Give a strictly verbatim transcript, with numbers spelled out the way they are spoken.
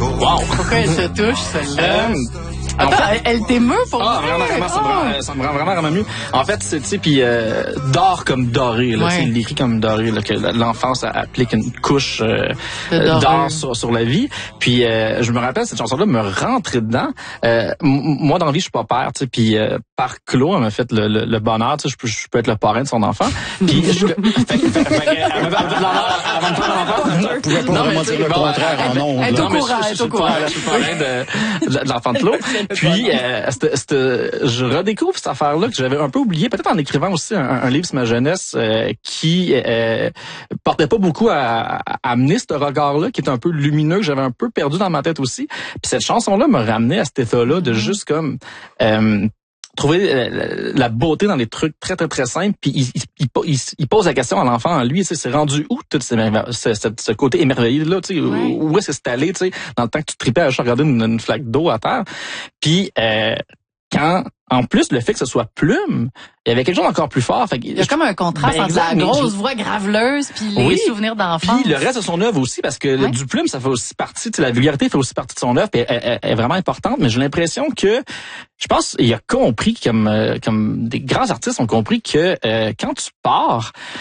Wow! Pourquoi elle te touche, celle-là? Euh, Attends, en fait, elle, elle t'émeut pour Ah, vrai? vraiment, vraiment, ça me Oh. rend, ça me rend vraiment, vraiment mieux. En fait, c'est, tu sais, puis euh, d'or comme doré, là, Ouais. c'est écrit comme doré, là, que l'enfance applique une couche euh, De dorure. d'or sur, sur la vie. Puis euh, je me rappelle, cette chanson-là me rentrait dedans. Euh, m- moi, dans la vie, je suis pas père, tu sais, puis euh, par Claude, elle m'a fait le, le, le bonheur, tu sais, je peux, je peux être le parrain de son enfant. Puis je... fait, fait, fait, fait, elle m'a fait l'honneur avant de faire l'enfant. Vous pouvez pas vraiment dire le contraire en ondes. Elle est là. au courant, elle est au courant. Je suis le parrain de, de, de l'enfant de Claude. Puis euh, c'était, c'était, je redécouvre cette affaire-là que j'avais un peu oublié, peut-être en écrivant aussi un, un livre sur ma jeunesse euh, qui euh, portait pas beaucoup à, à amener ce regard-là, qui est un peu lumineux, que j'avais un peu perdu dans ma tête aussi. Puis cette chanson-là me ramenait à cet état-là de juste comme... Euh, trouver euh, la beauté dans des trucs très très très simples, puis il, il, il, il pose la question à l'enfant en lui, tu sais, c'est rendu où tout ce, ce, ce, ce côté émerveillé là, tu sais, Ouais. où, où est-ce que c'est allé, tu sais, dans le temps que tu tripais à juste regarder une, une flaque d'eau à terre, puis euh, quand en plus le fait que ce soit plume, il y avait quelque chose d'encore plus fort. Fait que, Il y a comme un contraste Ben, entre la exact, mais grosse je- voix graveleuse puis les Oui. souvenirs d'enfance. Puis le reste de son œuvre aussi, parce que le- Ouais. du plume, ça fait aussi partie, tu sais, la vulgarité fait aussi partie de son œuvre, puis elle, elle- elle est vraiment importante, mais j'ai l'impression que, je pense, il a compris, comme, euh, comme des grands artistes ont compris que euh, quand tu pars,